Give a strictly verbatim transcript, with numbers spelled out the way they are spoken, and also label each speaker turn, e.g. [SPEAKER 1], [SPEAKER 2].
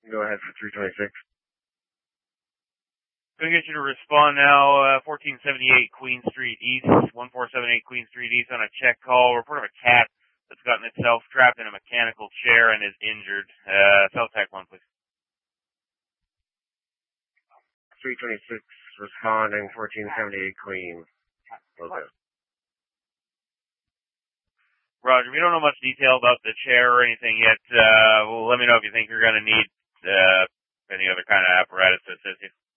[SPEAKER 1] Go ahead for three twenty-six.
[SPEAKER 2] Gonna get you to respond now, uh, fourteen seventy-eight Queen Street East, one four seven eight Queen Street East on a check call. Report of a cat that's gotten itself trapped in a mechanical chair and is injured. Uh, South Tech one, please.
[SPEAKER 1] three twenty-six, responding, fourteen seventy-eight Queen. Okay.
[SPEAKER 2] Roger, we don't know much detail about the chair or anything yet. Uh, well, let me know if you think you're gonna need, uh, any other kind of apparatus to assist you.